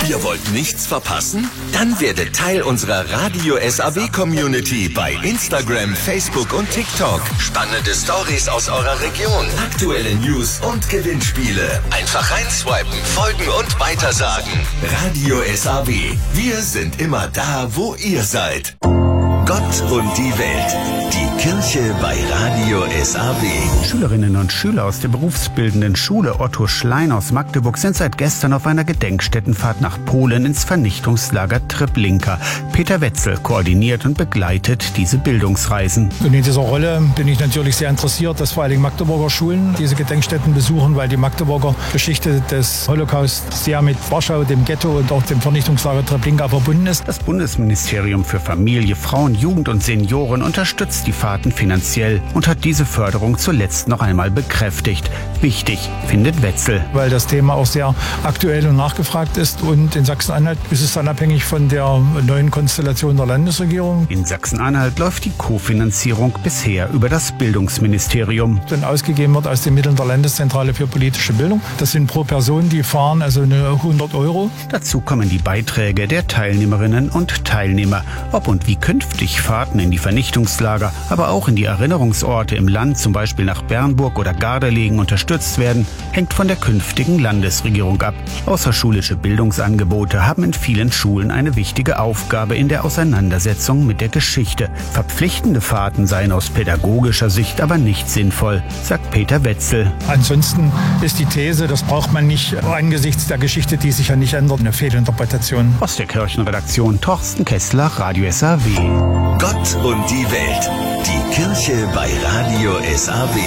Ihr wollt nichts verpassen? Dann werdet Teil unserer Radio SAW Community bei Instagram, Facebook und TikTok. Spannende Stories aus eurer Region, aktuelle News und Gewinnspiele. Einfach reinswipen, folgen und weitersagen. Radio SAW. Wir sind immer da, wo ihr seid. Gott und die Welt. Die Kirche bei Radio SAW. Schülerinnen und Schüler aus der berufsbildenden Schule Otto Schlein aus Magdeburg sind seit gestern auf einer Gedenkstättenfahrt nach Polen ins Vernichtungslager Treblinka. Peter Wetzel koordiniert und begleitet diese Bildungsreisen. Und in dieser Rolle bin ich natürlich sehr interessiert, dass vor allem Magdeburger Schulen diese Gedenkstätten besuchen, weil die Magdeburger Geschichte des Holocaust sehr mit Warschau, dem Ghetto und auch dem Vernichtungslager Treblinka verbunden ist. Das Bundesministerium für Familie, Frauen, Jugend und Senioren unterstützt die Fahrten finanziell und hat diese Förderung zuletzt noch einmal bekräftigt. Wichtig, findet Wetzel. Weil das Thema auch sehr aktuell und nachgefragt ist und in Sachsen-Anhalt ist es dann abhängig von der neuen Konstellation der Landesregierung. In Sachsen-Anhalt läuft die Kofinanzierung bisher über das Bildungsministerium. Dann ausgegeben wird aus den Mitteln der Landeszentrale für politische Bildung. Das sind pro Person, die fahren, also 100 €. Dazu kommen die Beiträge der Teilnehmerinnen und Teilnehmer. Ob und wie künftig Fahrten in die Vernichtungslager, aber auch in die Erinnerungsorte im Land, zum Beispiel nach Bernburg oder Gardelegen, unterstützt werden, hängt von der künftigen Landesregierung ab. Außerschulische Bildungsangebote haben in vielen Schulen eine wichtige Aufgabe in der Auseinandersetzung mit der Geschichte. Verpflichtende Fahrten seien aus pädagogischer Sicht aber nicht sinnvoll, sagt Peter Wetzel. Ansonsten ist die These, das braucht man nicht angesichts der Geschichte, die sich ja nicht ändert, eine Fehlinterpretation. Aus der Kirchenredaktion Thorsten Kessler, Radio SAW. Gott und die Welt. Die Kirche bei Radio SAW.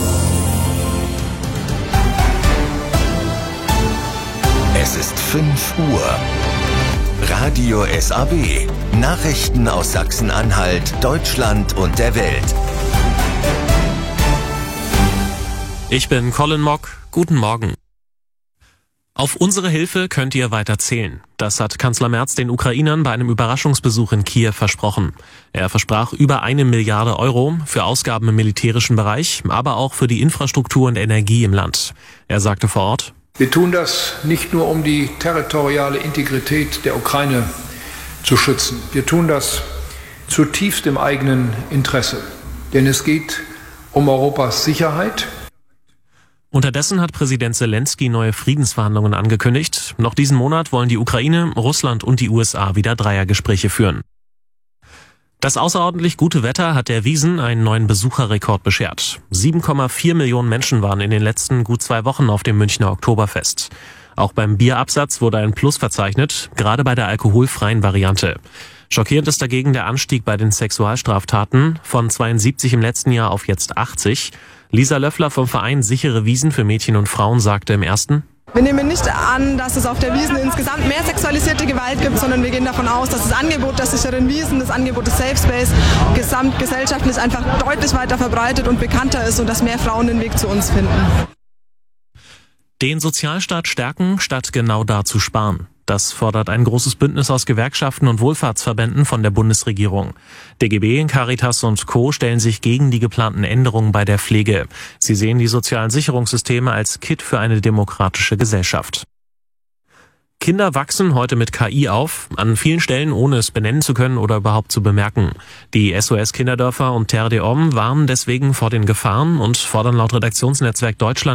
Es ist 5 Uhr. Radio SAW. Nachrichten aus Sachsen-Anhalt, Deutschland und der Welt. Ich bin Colin Mock. Guten Morgen. Auf unsere Hilfe könnt ihr weiter zählen. Das hat Kanzler Merz den Ukrainern bei einem Überraschungsbesuch in Kiew versprochen. Er versprach über 1 Milliarde € für Ausgaben im militärischen Bereich, aber auch für die Infrastruktur und Energie im Land. Er sagte vor Ort: Wir tun das nicht nur, um die territoriale Integrität der Ukraine zu schützen. Wir tun das zutiefst im eigenen Interesse. Denn es geht um Europas Sicherheit. Unterdessen hat Präsident Zelensky neue Friedensverhandlungen angekündigt. Noch diesen Monat wollen die Ukraine, Russland und die USA wieder Dreiergespräche führen. Das außerordentlich gute Wetter hat der Wiesn einen neuen Besucherrekord beschert. 7,4 Millionen Menschen waren in den letzten gut 2 Wochen auf dem Münchner Oktoberfest. Auch beim Bierabsatz wurde ein Plus verzeichnet, gerade bei der alkoholfreien Variante. Schockierend ist dagegen der Anstieg bei den Sexualstraftaten von 72 im letzten Jahr auf jetzt 80. Lisa Löffler vom Verein Sichere Wiesn für Mädchen und Frauen sagte im ersten: Wir nehmen nicht an, dass es auf der Wiesn insgesamt mehr sexualisierte Gewalt gibt, sondern wir gehen davon aus, dass das Angebot der sicheren Wiesn, das Angebot des Safe Space gesamtgesellschaftlich einfach deutlich weiter verbreitet und bekannter ist und dass mehr Frauen den Weg zu uns finden. Den Sozialstaat stärken, statt genau da zu sparen. Das fordert ein großes Bündnis aus Gewerkschaften und Wohlfahrtsverbänden von der Bundesregierung. DGB, Caritas und Co. stellen sich gegen die geplanten Änderungen bei der Pflege. Sie sehen die sozialen Sicherungssysteme als Kitt für eine demokratische Gesellschaft. Kinder wachsen heute mit KI auf, an vielen Stellen ohne es benennen zu können oder überhaupt zu bemerken. Die SOS Kinderdörfer und Terre des Hommes warnen deswegen vor den Gefahren und fordern laut Redaktionsnetzwerk Deutschland